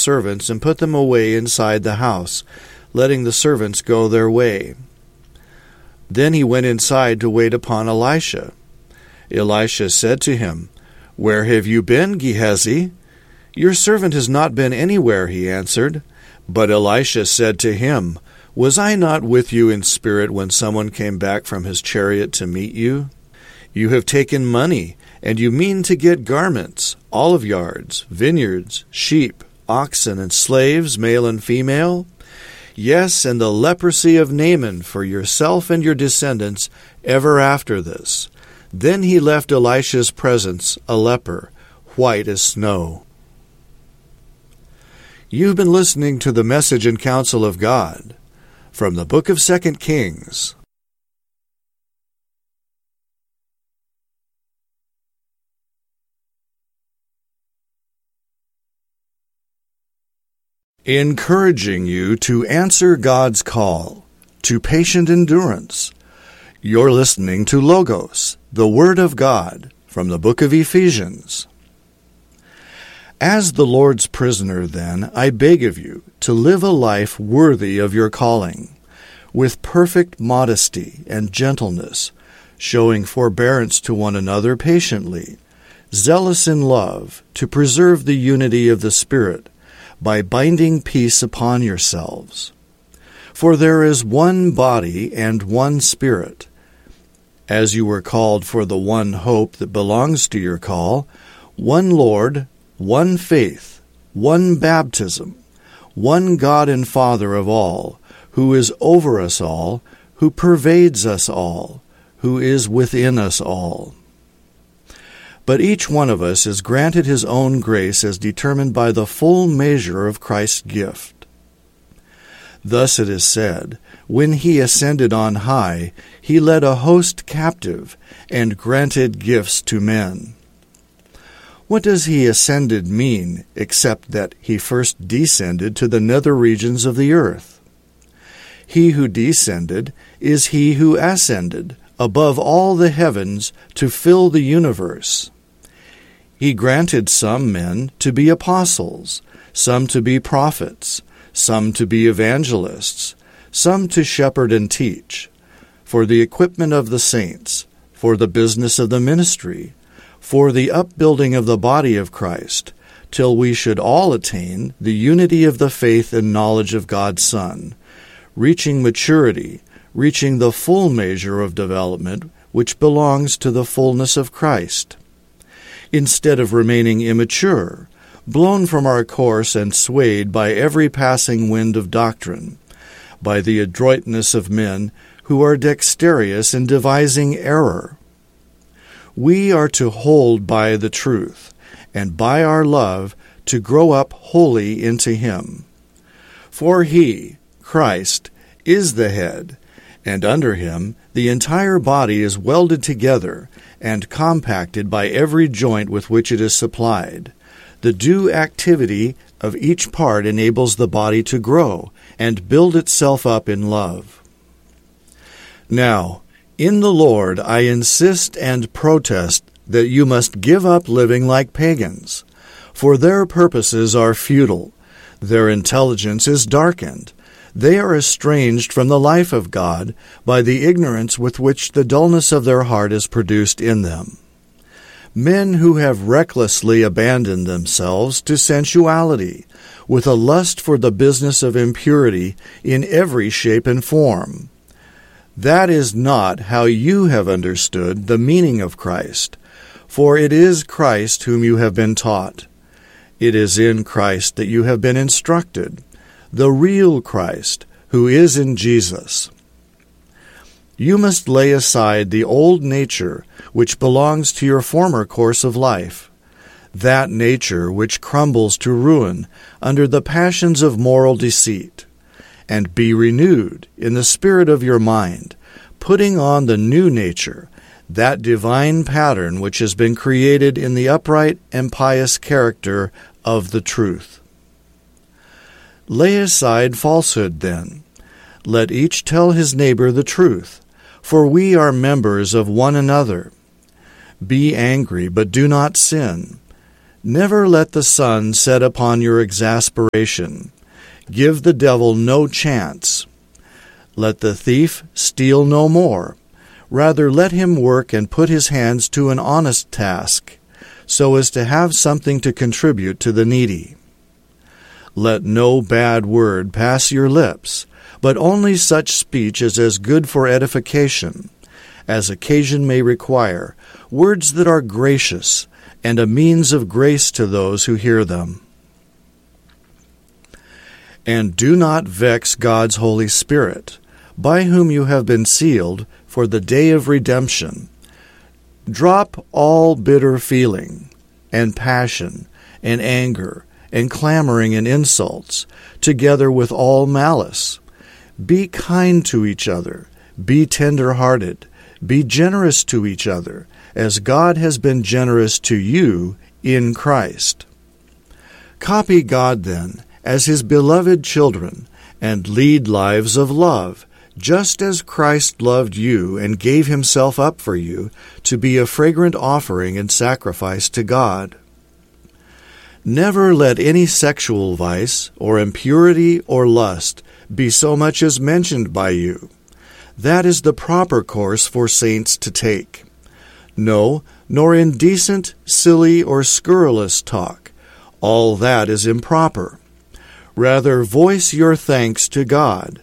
servants and put them away inside the house, letting the servants go their way. Then he went inside to wait upon Elisha. Elisha said to him, "Where have you been, Gehazi?" "Your servant has not been anywhere," he answered. But Elisha said to him, "Was I not with you in spirit when someone came back from his chariot to meet you? You have taken money, and you mean to get garments, olive yards, vineyards, sheep, oxen, and slaves, male and female? Yes, and the leprosy of Naaman for yourself and your descendants ever after this." Then he left Elisha's presence a leper, white as snow. You've been listening to the Message and Counsel of God from the book of 2 Kings. Encouraging you to answer God's call to patient endurance. You're listening to Logos, the Word of God, from the book of Ephesians. As the Lord's prisoner, then, I beg of you to live a life worthy of your calling, with perfect modesty and gentleness, showing forbearance to one another patiently, zealous in love, to preserve the unity of the Spirit, by binding peace upon yourselves. For there is one body and one Spirit, as you were called for the one hope that belongs to your call, one Lord, one faith, one baptism, one God and Father of all, who is over us all, who pervades us all, who is within us all. But each one of us is granted his own grace as determined by the full measure of Christ's gift. Thus it is said, "When he ascended on high, he led a host captive and granted gifts to men." What does he ascended mean, except that he first descended to the nether regions of the earth? He who descended is he who ascended above all the heavens to fill the universe. He granted some men to be apostles, some to be prophets, some to be evangelists, some to shepherd and teach, for the equipment of the saints, for the business of the ministry, for the upbuilding of the body of Christ, till we should all attain the unity of the faith and knowledge of God's Son, reaching maturity, reaching the full measure of development which belongs to the fullness of Christ. Instead of remaining immature, blown from our course and swayed by every passing wind of doctrine, by the adroitness of men who are dexterous in devising error. We are to hold by the truth, and by our love to grow up wholly into Him. For He, Christ, is the head, and under Him the entire body is welded together and compacted by every joint with which it is supplied. The due activity of each part enables the body to grow and build itself up in love. Now, in the Lord I insist and protest that you must give up living like pagans, for their purposes are futile, their intelligence is darkened, they are estranged from the life of God by the ignorance with which the dullness of their heart is produced in them. Men who have recklessly abandoned themselves to sensuality, with a lust for the business of impurity in every shape and form. That is not how you have understood the meaning of Christ, for it is Christ whom you have been taught. It is in Christ that you have been instructed, the real Christ, who is in Jesus. You must lay aside the old nature which belongs to your former course of life, that nature which crumbles to ruin under the passions of moral deceit, and be renewed in the spirit of your mind, putting on the new nature, that divine pattern which has been created in the upright and pious character of the truth. Lay aside falsehood, then. Let each tell his neighbor the truth, for we are members of one another. Be angry, but do not sin. Never let the sun set upon your exasperation. Give the devil no chance. Let the thief steal no more. Rather, let him work and put his hands to an honest task, so as to have something to contribute to the needy. Let no bad word pass your lips, but only such speech as is good for edification, as occasion may require, words that are gracious, and a means of grace to those who hear them. And do not vex God's Holy Spirit, by whom you have been sealed for the day of redemption. Drop all bitter feeling, and passion, and anger, and clamoring and insults, together with all malice. Be kind to each other, be tender-hearted, be generous to each other, as God has been generous to you in Christ. Copy God, then, as His beloved children, and lead lives of love, just as Christ loved you and gave Himself up for you, to be a fragrant offering and sacrifice to God. Never let any sexual vice, or impurity, or lust be so much as mentioned by you. That is the proper course for saints to take. No, nor indecent, silly, or scurrilous talk. All that is improper. Rather, voice your thanks to God.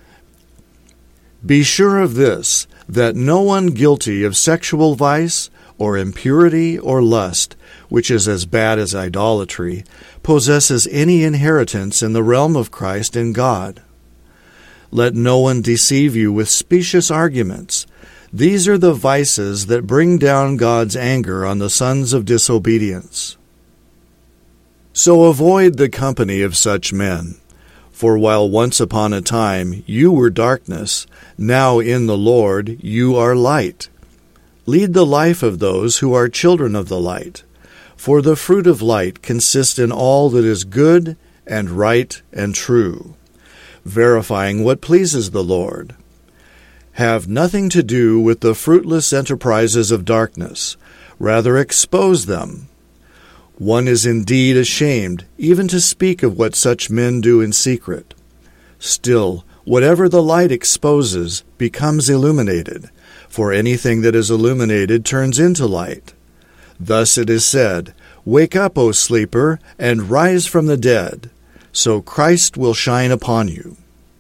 Be sure of this, that no one guilty of sexual vice, or impurity, or lust, which is as bad as idolatry, possesses any inheritance in the realm of Christ and God. Let no one deceive you with specious arguments. These are the vices that bring down God's anger on the sons of disobedience. So avoid the company of such men. For while once upon a time you were darkness, now in the Lord you are light. Lead the life of those who are children of the light. For the fruit of light consists in all that is good and right and true, verifying what pleases the Lord. Have nothing to do with the fruitless enterprises of darkness. Rather expose them. One is indeed ashamed even to speak of what such men do in secret. Still, whatever the light exposes becomes illuminated, for anything that is illuminated turns into light. Thus it is said, "Wake up, O sleeper, and rise from the dead, so Christ will shine upon you."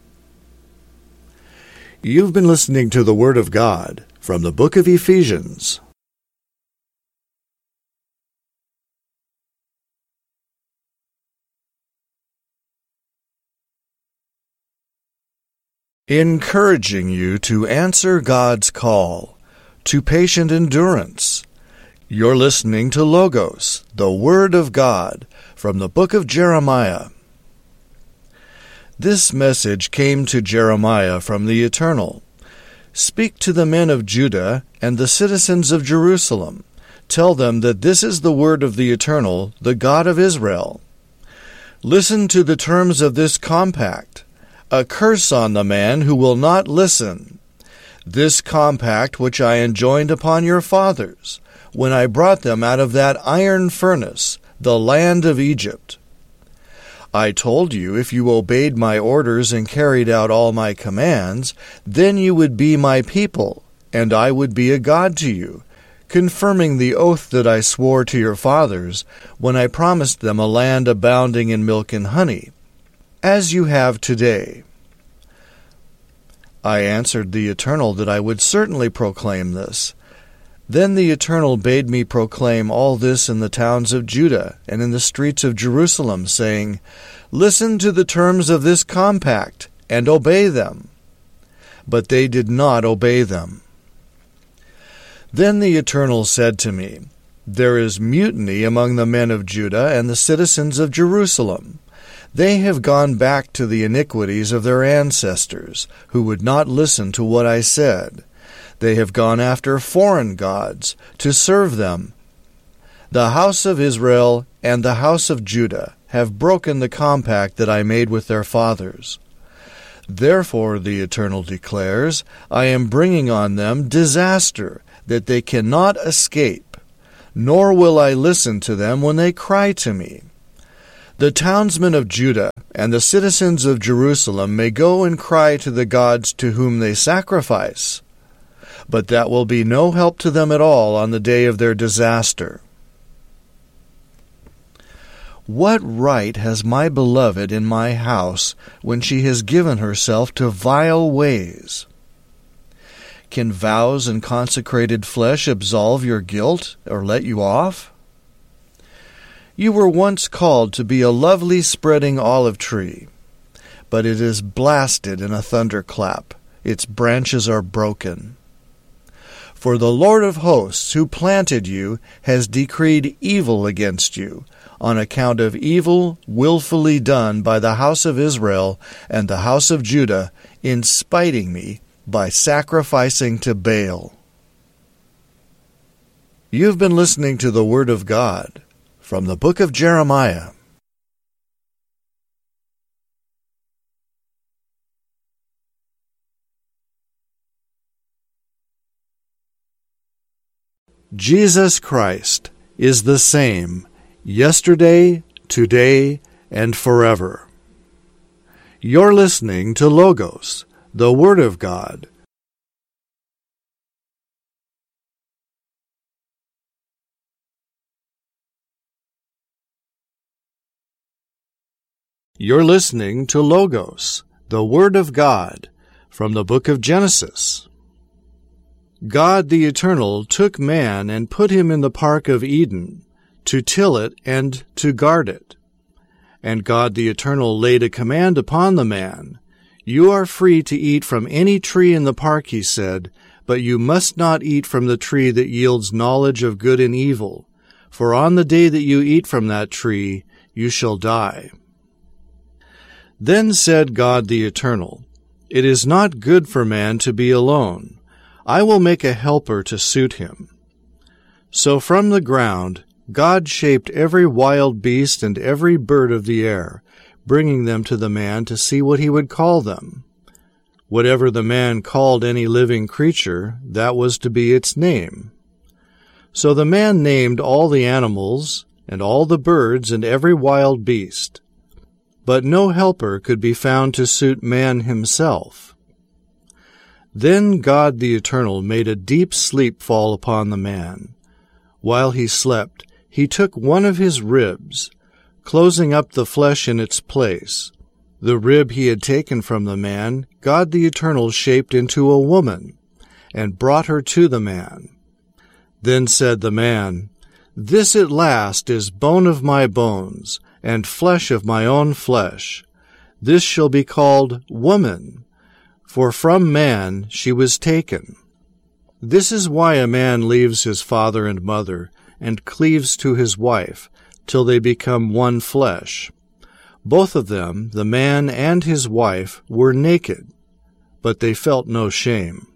You've been listening to the Word of God from the book of Ephesians. Encouraging you to answer God's call to patient endurance. You're listening to Logos, the Word of God, from the book of Jeremiah. This message came to Jeremiah from the Eternal. Speak to the men of Judah and the citizens of Jerusalem. Tell them that this is the word of the Eternal, the God of Israel. Listen to the terms of this compact. A curse on the man who will not listen. This compact which I enjoined upon your fathers, when I brought them out of that iron furnace, the land of Egypt. I told you, if you obeyed my orders and carried out all my commands, then you would be my people, and I would be a God to you, confirming the oath that I swore to your fathers when I promised them a land abounding in milk and honey, as you have today. I answered the Eternal that I would certainly proclaim this. Then the Eternal bade me proclaim all this in the towns of Judah and in the streets of Jerusalem, saying, Listen to the terms of this compact, and obey them. But they did not obey them. Then the Eternal said to me, There is mutiny among the men of Judah and the citizens of Jerusalem. They have gone back to the iniquities of their ancestors, who would not listen to what I said. They have gone after foreign gods to serve them. The house of Israel and the house of Judah have broken the compact that I made with their fathers. Therefore, the Eternal declares, I am bringing on them disaster that they cannot escape. nor will I listen to them when they cry to me. The townsmen of Judah and the citizens of Jerusalem may go and cry to the gods to whom they sacrifice, but that will be no help to them at all on the day of their disaster. What right has my beloved in my house when she has given herself to vile ways? Can vows and consecrated flesh absolve your guilt or let you off? You were once called to be a lovely spreading olive tree, but it is blasted in a thunderclap. Its branches are broken. For the Lord of hosts, who planted you, has decreed evil against you, on account of evil willfully done by the house of Israel and the house of Judah, in spiting me by sacrificing to Baal. You've been listening to the Word of God from the book of Jeremiah. Jesus Christ is the same yesterday, today, and forever. You're listening to Logos, the Word of God. You're listening to Logos, the Word of God, from the book of Genesis. God the Eternal took man and put him in the park of Eden, to till it and to guard it. And God the Eternal laid a command upon the man. You are free to eat from any tree in the park, he said, but you must not eat from the tree that yields knowledge of good and evil, for on the day that you eat from that tree, you shall die. Then said God the Eternal, It is not good for man to be alone. I will make a helper to suit him. So from the ground God shaped every wild beast and every bird of the air, bringing them to the man to see what he would call them. Whatever the man called any living creature, that was to be its name. So the man named all the animals, and all the birds, and every wild beast. But no helper could be found to suit man himself. Then God the Eternal made a deep sleep fall upon the man. While he slept, he took one of his ribs, closing up the flesh in its place. The rib he had taken from the man, God the Eternal shaped into a woman, and brought her to the man. Then said the man, This at last is bone of my bones, and flesh of my own flesh. This shall be called woman, for from man she was taken. This is why a man leaves his father and mother, and cleaves to his wife, till they become one flesh. Both of them, the man and his wife, were naked, but they felt no shame.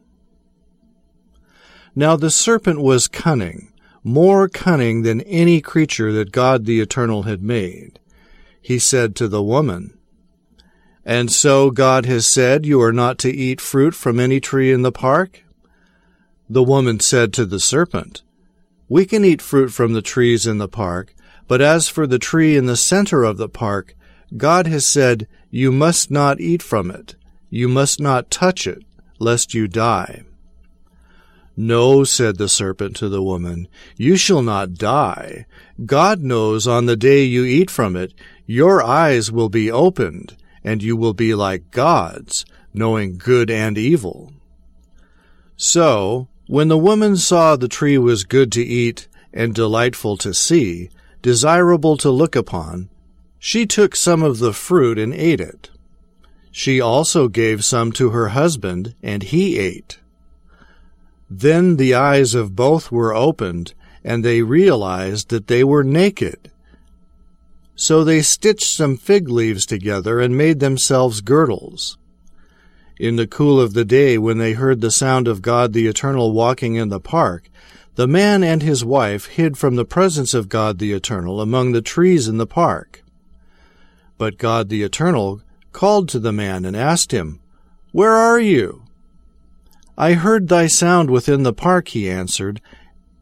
Now the serpent was cunning, more cunning than any creature that God the Eternal had made. He said to the woman, And so God has said, You are not to eat fruit from any tree in the park? The woman said to the serpent, We can eat fruit from the trees in the park, but as for the tree in the center of the park, God has said, You must not eat from it. You must not touch it, lest you die. No, said the serpent to the woman, You shall not die. God knows on the day you eat from it, your eyes will be opened, and you will be like gods, knowing good and evil. So, when the woman saw the tree was good to eat and delightful to see, desirable to look upon, she took some of the fruit and ate it. She also gave some to her husband, and he ate. Then the eyes of both were opened, and they realized that they were naked. So they stitched some fig leaves together and made themselves girdles. In the cool of the day, when they heard the sound of God the Eternal walking in the park, the man and his wife hid from the presence of God the Eternal among the trees in the park. But God the Eternal called to the man and asked him, Where are you? I heard thy sound within the park, he answered,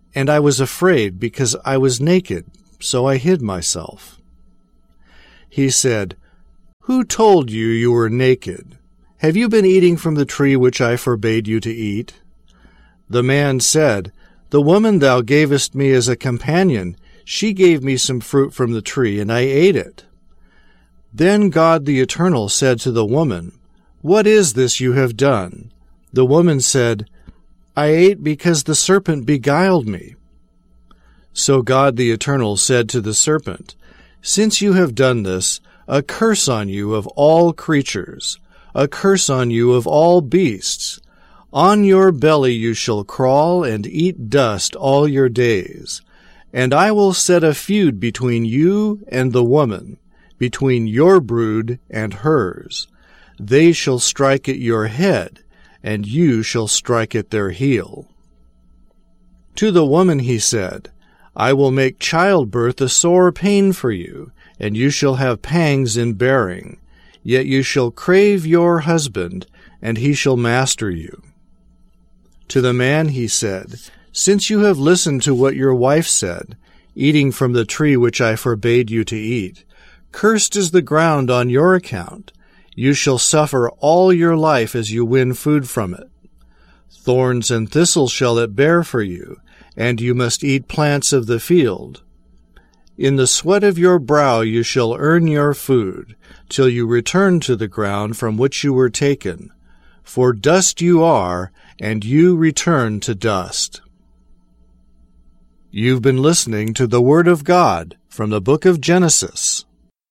and I was afraid because I was naked, so I hid myself." He said, "Who told you you were naked? Have you been eating from the tree which I forbade you to eat?" The man said, "The woman thou gavest me as a companion, she gave me some fruit from the tree, and I ate it." Then God the Eternal said to the woman, "What is this you have done?" The woman said, "I ate because the serpent beguiled me." So God the Eternal said to the serpent, "Since you have done this, a curse on you of all creatures, a curse on you of all beasts. On your belly you shall crawl and eat dust all your days. And I will set a feud between you and the woman, between your brood and hers. They shall strike at your head, and you shall strike at their heel." To the woman he said, "I will make childbirth a sore pain for you, and you shall have pangs in bearing. Yet you shall crave your husband, and he shall master you." To the man he said, "Since you have listened to what your wife said, eating from the tree which I forbade you to eat, cursed is the ground on your account. You shall suffer all your life as you win food from it. Thorns and thistles shall it bear for you, and you must eat plants of the field. In the sweat of your brow you shall earn your food, till you return to the ground from which you were taken. For dust you are, and you return to dust." You've been listening to the Word of God from the book of Genesis.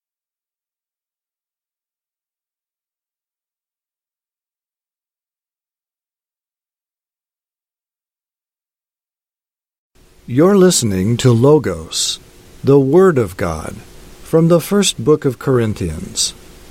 You're listening to Logos, the Word of God, from the first book of Corinthians.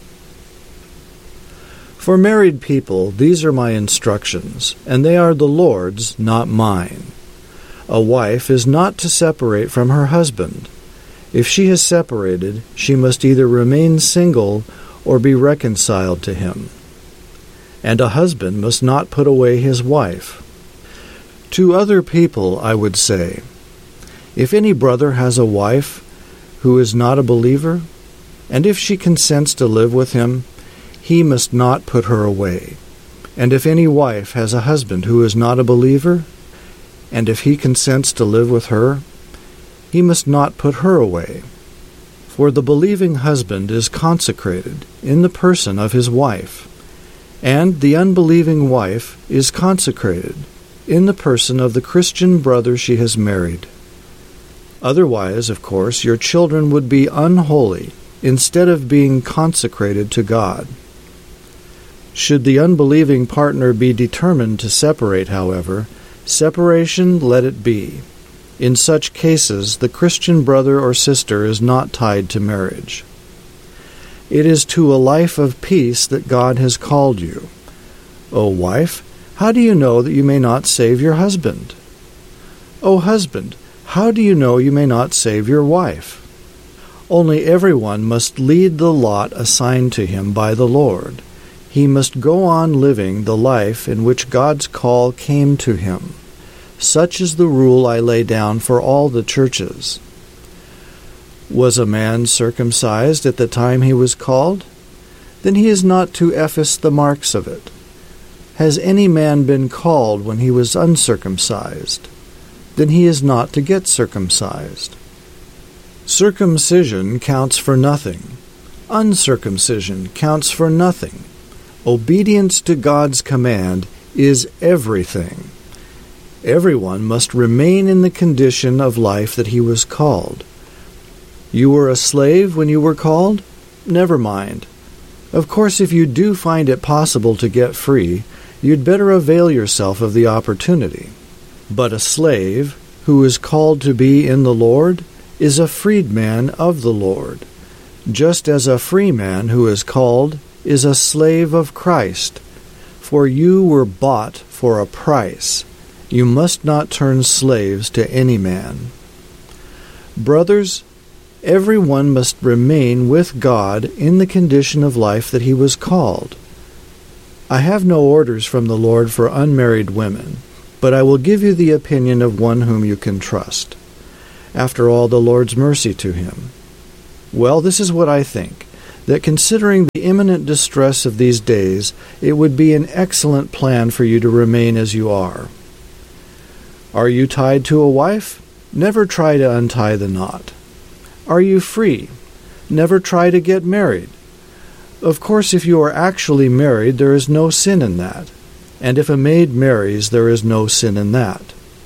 For married people, these are my instructions, and they are the Lord's, not mine. A wife is not to separate from her husband. If she has separated, she must either remain single or be reconciled to him. And a husband must not put away his wife. To other people I would say, if any brother has a wife who is not a believer, and if she consents to live with him, he must not put her away. And if any wife has a husband who is not a believer, and if he consents to live with her, he must not put her away. For the believing husband is consecrated in the person of his wife, and the unbelieving wife is consecrated in the person of the Christian brother she has married. Otherwise, of course, your children would be unholy instead of being consecrated to God. Should the unbelieving partner be determined to separate, however, separation let it be. In such cases, the Christian brother or sister is not tied to marriage. It is to a life of peace that God has called you. O wife, how do you know that you may not save your husband? O husband, how do you know you may not save your wife? Only everyone must lead the lot assigned to him by the Lord. He must go on living the life in which God's call came to him. Such is the rule I lay down for all the churches. Was a man circumcised at the time he was called? Then he is not to efface the marks of it. Has any man been called when he was uncircumcised? Then he is not to get circumcised. Circumcision counts for nothing. Uncircumcision counts for nothing. Obedience to God's command is everything. Everyone must remain in the condition of life that he was called. You were a slave when you were called? Never mind. Of course, if you do find it possible to get free, you'd better avail yourself of the opportunity. But a slave who is called to be in the Lord is a freedman of the Lord, just as a free man who is called is a slave of Christ. For you were bought for a price. You must not turn slaves to any man. Brothers, everyone must remain with God in the condition of life that he was called. I have no orders from the Lord for unmarried women, but I will give you the opinion of one whom you can trust. After all, the Lord's mercy to him. Well, this is what I think, that considering the imminent distress of these days, it would be an excellent plan for you to remain as you are. Are you tied to a wife? Never try to untie the knot. Are you free? Never try to get married. Of course, if you are actually married, there is no sin in that. And if a maid marries, there is no sin in that.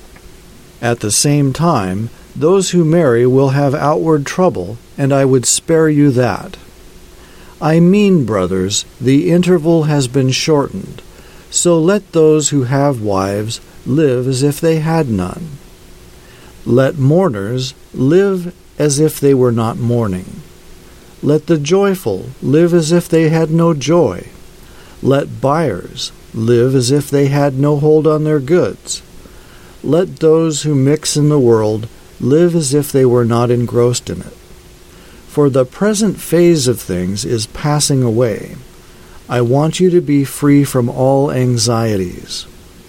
At the same time, those who marry will have outward trouble, and I would spare you that. I mean, brothers, the interval has been shortened, so let those who have wives live as if they had none. Let mourners live as if they were not mourning. Let the joyful live as if they had no joy. Let buyers live as if they had no hold on their goods. Let those who mix in the world live as if they were not engrossed in it. For the present phase of things is passing away. I want you to be free from all anxieties.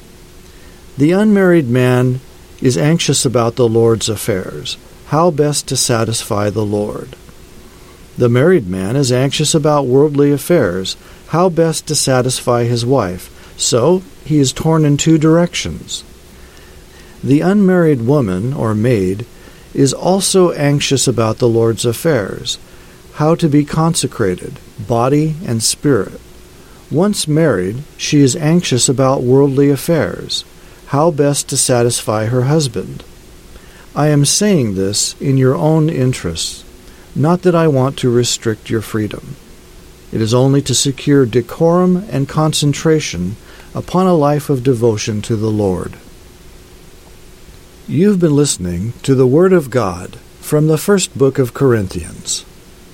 The unmarried man is anxious about the Lord's affairs, how best to satisfy the Lord. The married man is anxious about worldly affairs, how best to satisfy his wife, so he is torn in two directions. The unmarried woman, or maid, is also anxious about the Lord's affairs, how to be consecrated, body and spirit. Once married, she is anxious about worldly affairs, how best to satisfy her husband. I am saying this in your own interests, not that I want to restrict your freedom. It is only to secure decorum and concentration upon a life of devotion to the Lord. You've been listening to the Word of God from the first book of Corinthians.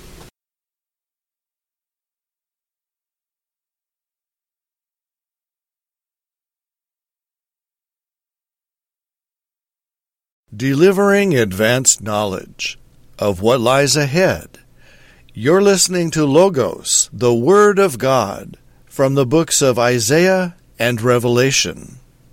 Delivering advanced knowledge of what lies ahead. You're listening to Logos, the Word of God, from the books of Isaiah and Revelation.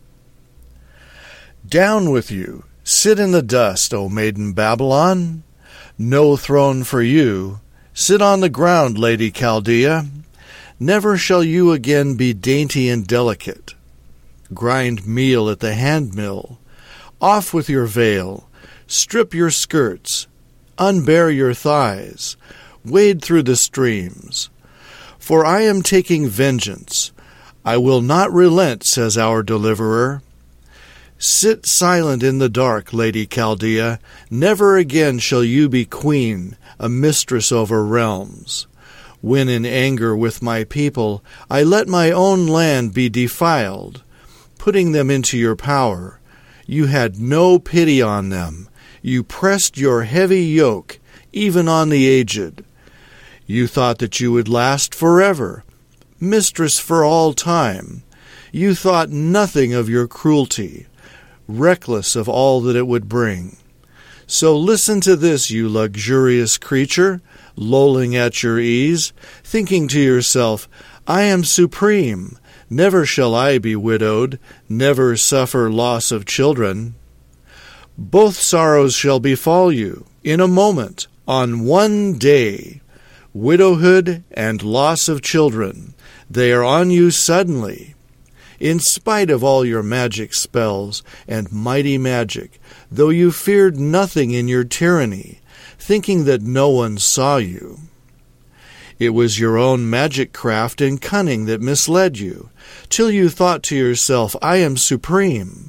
Down with you, sit in the dust, O maiden Babylon. No throne for you. Sit on the ground, Lady Chaldea. Never shall you again be dainty and delicate. Grind meal at the handmill. Off with your veil. Strip your skirts. Unbear your thighs. Wade through the streams. For I am taking vengeance. I will not relent, says our deliverer. Sit silent in the dark, Lady Chaldea. Never again shall you be queen, a mistress over realms. When in anger with my people, I let my own land be defiled, putting them into your power. You had no pity on them. You pressed your heavy yoke, even on the aged. You thought that you would last forever, mistress for all time. You thought nothing of your cruelty, reckless of all that it would bring. So listen to this, you luxurious creature, lolling at your ease, thinking to yourself, I am supreme. Never shall I be widowed, never suffer loss of children. Both sorrows shall befall you, in a moment, on one day. Widowhood and loss of children, they are on you suddenly. In spite of all your magic spells and mighty magic, though you feared nothing in your tyranny, thinking that no one saw you. It was your own magic craft and cunning that misled you, till you thought to yourself, I am supreme.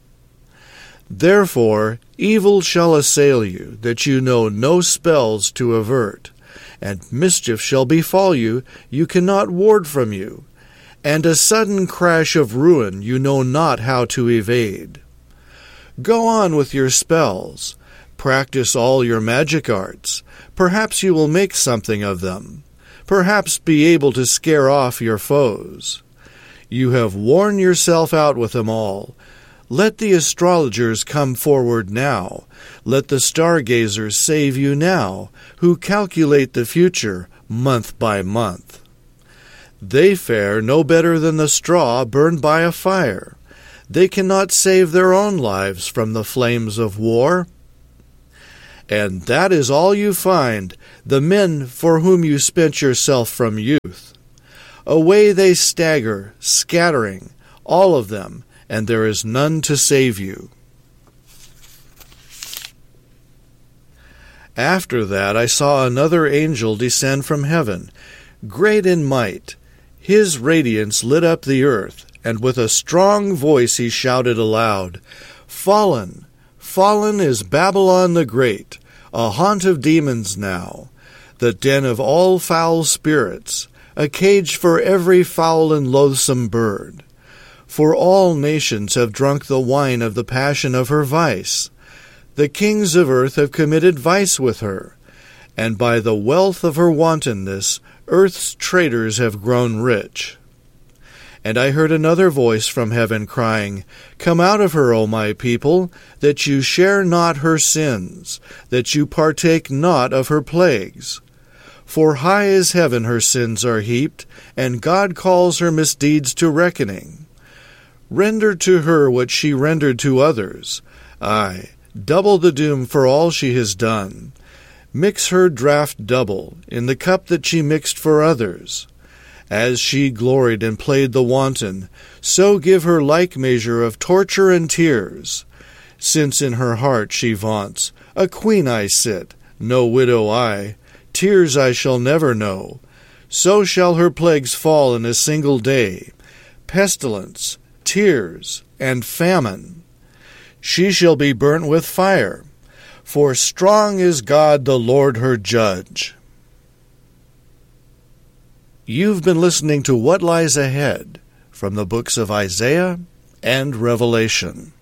Therefore, evil shall assail you, that you know no spells to avert, and mischief shall befall you, you cannot ward from you, and a sudden crash of ruin you know not how to evade. Go on with your spells. Practice all your magic arts. Perhaps you will make something of them. Perhaps be able to scare off your foes. You have worn yourself out with them all. Let the astrologers come forward now. Let the stargazers save you now, who calculate the future month by month. They fare no better than the straw burned by a fire. They cannot save their own lives from the flames of war. And that is all you find, the men for whom you spent yourself from youth. Away they stagger, scattering, all of them, and there is none to save you. After that I saw another angel descend from heaven, great in might. His radiance lit up the earth, and with a strong voice he shouted aloud, "Fallen, fallen is Babylon the Great, a haunt of demons now, the den of all foul spirits, a cage for every foul and loathsome bird. For all nations have drunk the wine of the passion of her vice. The kings of earth have committed vice with her, and by the wealth of her wantonness earth's traders have grown rich." And I heard another voice from heaven crying, "Come out of her, O my people, that you share not her sins, that you partake not of her plagues. For high as heaven her sins are heaped, and God calls her misdeeds to reckoning. Render to her what she rendered to others, aye, double the doom for all she has done. Mix her draught double in the cup that she mixed for others. As she gloried and played the wanton, so give her like measure of torture and tears. Since in her heart she vaunts, a queen I sit, no widow I, tears I shall never know. So shall her plagues fall in a single day, pestilence, tears, and famine. She shall be burnt with fire, for strong is God the Lord her judge." You've been listening to What Lies Ahead from the books of Isaiah and Revelation.